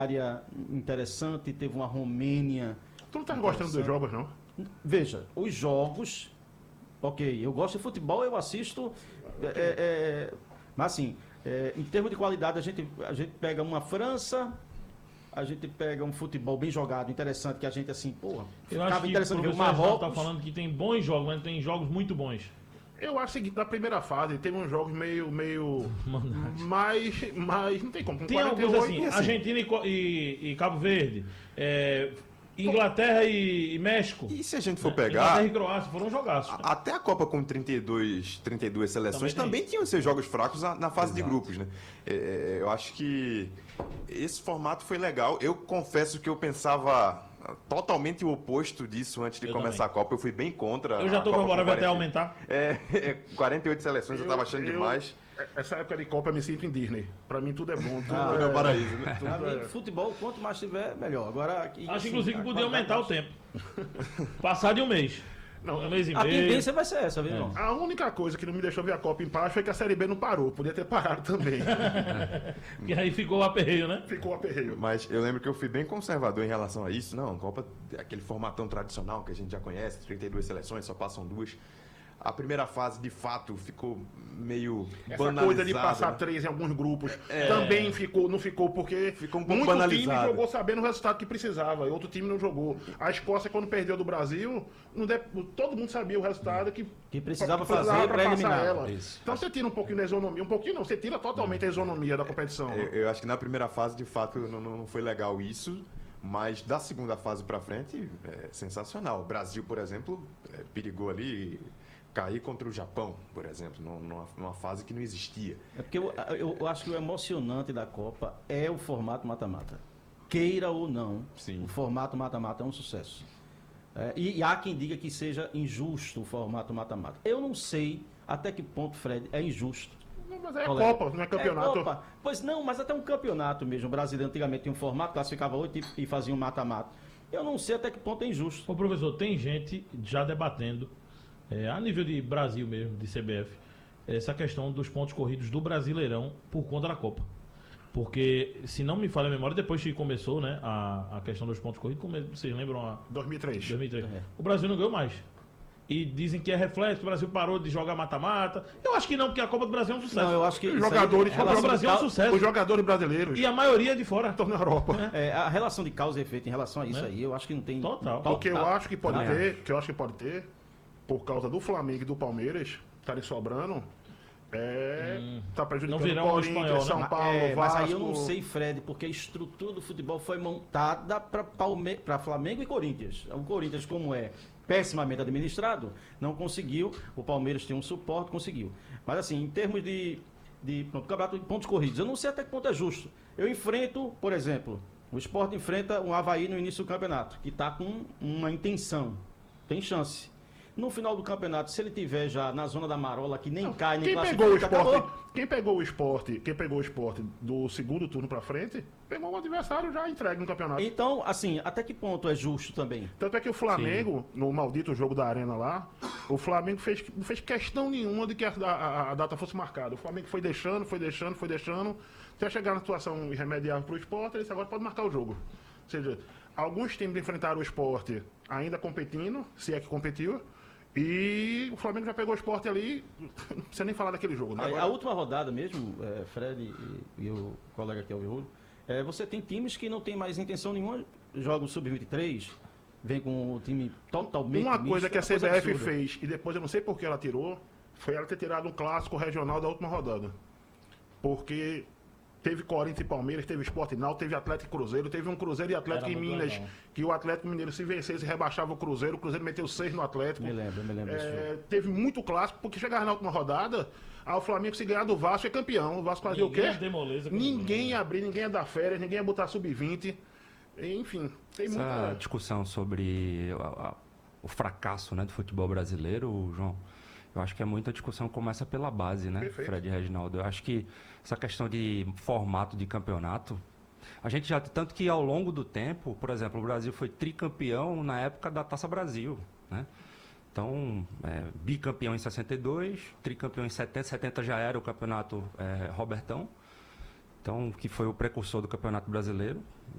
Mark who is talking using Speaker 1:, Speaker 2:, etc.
Speaker 1: área interessante, teve uma Romênia.
Speaker 2: Tu não tá gostando dos jogos, não?
Speaker 1: Veja, os jogos, ok, eu gosto de futebol, eu assisto, mas assim, em termos de qualidade, a gente pega uma França, a gente pega um futebol bem jogado, interessante, que a gente assim, porra,
Speaker 3: Eu acho que
Speaker 1: interessante
Speaker 3: o
Speaker 1: ver o
Speaker 3: professor Reginaldo
Speaker 1: Marrocos.
Speaker 3: tá falando que tem bons jogos, mas tem jogos muito bons.
Speaker 2: Eu acho o seguinte, na primeira fase teve uns jogos meio mas não tem como. Com
Speaker 3: Tem alguns
Speaker 2: 48,
Speaker 3: assim, Argentina e Cabo Verde, Inglaterra e México.
Speaker 4: E se a gente for
Speaker 3: Inglaterra
Speaker 4: pegar,
Speaker 3: e Croácia foram jogaços.
Speaker 4: até a Copa com 32 seleções também tinham seus jogos fracos na fase de grupos, né? Eu acho que esse formato foi legal. Eu confesso que eu pensava totalmente o oposto disso antes de começar a Copa. Eu fui bem contra.
Speaker 3: Eu já tô favorável até aumentar.
Speaker 4: 48 seleções eu tava achando demais.
Speaker 2: Essa época de Copa eu me sinto em Disney. Pra mim tudo é bom. Tudo
Speaker 4: É o paraíso, né?
Speaker 1: Pra mim, futebol, quanto mais tiver, melhor. Agora,
Speaker 3: Acho inclusive que podia aumentar o tempo. Passar de um mês.
Speaker 2: Não,
Speaker 3: Um mês e
Speaker 1: A
Speaker 3: meio.
Speaker 1: tendência vai ser essa, viu, irmão?
Speaker 2: A única coisa que não me deixou ver a Copa em paz foi que a Série B não parou. Podia ter parado também.
Speaker 3: E aí ficou o aperreio, né?
Speaker 2: Ficou aperreio.
Speaker 4: Mas eu lembro que eu fui bem conservador em relação a isso. Não, Copa, aquele formatão tradicional que a gente já conhece, 32 seleções, só passam duas. A primeira fase, de fato, ficou meio
Speaker 2: Essa
Speaker 4: banalizada.
Speaker 2: coisa de passar 3 em alguns grupos também não ficou porque
Speaker 4: Ficou um pouco
Speaker 2: muito
Speaker 4: banalizado.
Speaker 2: time jogou sabendo o resultado que precisava e outro time não jogou. A Escócia, quando perdeu do Brasil, todo mundo sabia o resultado que
Speaker 1: precisava fazer pra eliminar.
Speaker 2: ela.
Speaker 1: Isso.
Speaker 2: Então você tira um pouquinho da isonomia, um pouquinho não, você tira totalmente a isonomia da competição.
Speaker 4: Eu acho que na primeira fase, de fato, não foi legal isso. Mas da segunda fase pra frente, é sensacional. O Brasil, por exemplo, perigou ali cair contra o Japão, por exemplo, numa fase que não existia.
Speaker 1: É porque eu acho que o emocionante da Copa é o formato mata-mata. Queira ou não,
Speaker 4: Sim.
Speaker 1: o formato mata-mata é um sucesso. E há quem diga que seja injusto o formato mata-mata. Eu não sei até que ponto, Fred, é injusto.
Speaker 2: Não, mas é
Speaker 1: Colega.
Speaker 2: Copa, não é campeonato.
Speaker 1: Copa. Pois não, mas até um campeonato mesmo. O brasileiro antigamente tinha um formato, classificava 8 e fazia um mata-mata. Eu não sei até que ponto é injusto.
Speaker 3: Ô professor, tem gente já debatendo, a nível de Brasil mesmo, de CBF, essa questão dos pontos corridos do Brasileirão por conta da Copa. Porque, se não me falha a memória, depois que começou, né, a questão dos pontos corridos, vocês lembram?
Speaker 2: 2003.
Speaker 3: 2003. O Brasil não ganhou mais. E dizem que é reflexo, o Brasil parou de jogar mata-mata. Eu acho que não, porque a Copa do Brasil é um sucesso.
Speaker 1: Não, eu acho que
Speaker 2: Os jogadores,
Speaker 3: a Copa do Brasil é um sucesso.
Speaker 2: os jogadores brasileiros
Speaker 3: E a maioria de fora.
Speaker 2: estão na Europa.
Speaker 1: A relação de causa e efeito em relação a isso aí, eu acho que não tem.
Speaker 3: Total.
Speaker 2: Porque eu acho que pode
Speaker 1: Também
Speaker 2: ter, por causa do Flamengo e do Palmeiras estarem sobrando, tá prejudicando
Speaker 3: Não virão
Speaker 2: o
Speaker 3: o
Speaker 2: Corinthians,
Speaker 3: espanhol, né?
Speaker 2: São Paulo,
Speaker 1: Mas
Speaker 2: Vasco.
Speaker 1: aí eu não sei, Fred, porque a estrutura do futebol foi montada para Flamengo e Corinthians. O Corinthians, como é pessimamente administrado, não conseguiu. O Palmeiras tem um suporte, conseguiu. Mas assim, em termos de campeonato de pontos corridos, eu não sei até que ponto é justo. Eu enfrento, por exemplo, o Sport enfrenta um Avaí no início do campeonato, que está com uma intenção, tem chance. No final do campeonato, se ele tiver já na zona da marola, que nem cai, nem
Speaker 2: Quem pegou o esporte do segundo turno pra frente, pegou o adversário já entregue no campeonato.
Speaker 1: Então, assim, até que ponto é justo também?
Speaker 2: Tanto é que o Flamengo, no maldito jogo da Arena lá, o Flamengo não fez questão nenhuma de que a data fosse marcada. O Flamengo foi deixando, até chegar na situação irremediável pro esporte, ele disse, agora pode marcar o jogo. Ou seja, alguns times enfrentaram o esporte ainda competindo, se é que competiu, e o Flamengo já pegou o esporte ali, não precisa nem falar daquele jogo. Né?
Speaker 1: A última rodada mesmo, Fred e o colega aqui, o Viúlio, você tem times que não tem mais intenção nenhuma, jogam sub-23, vem com o time totalmente
Speaker 2: Uma coisa que a CBF
Speaker 1: absurda.
Speaker 2: fez, e depois eu não sei por que ela tirou, foi ela ter tirado um clássico regional da última rodada. Porque teve Corinthians e Palmeiras, teve Sport Náutico, teve Atlético e Cruzeiro, teve um Cruzeiro e Atlético em Minas, que o Atlético Mineiro se vencesse rebaixava o Cruzeiro meteu 6 no Atlético.
Speaker 1: Me lembro disso.
Speaker 2: Teve muito clássico, porque chegava na última rodada, o Flamengo se ganhar do Vasco é campeão. O Vasco fazia o quê? Ninguém ia abrir, ninguém ia dar férias, ninguém ia botar sub-20. Enfim, tem
Speaker 5: Essa
Speaker 2: muita
Speaker 5: discussão sobre o fracasso, né, do futebol brasileiro, João, eu acho que é muita discussão que começa pela base, né,
Speaker 2: Perfeito.
Speaker 5: Fred e Reginaldo. Eu acho que essa questão de formato de campeonato, a gente já, tanto que ao longo do tempo, por exemplo, o Brasil foi tricampeão na época da Taça Brasil, né? Então, bicampeão em 62, tricampeão em 70, 70 já era o campeonato Robertão, então, que foi o precursor do Campeonato Brasileiro.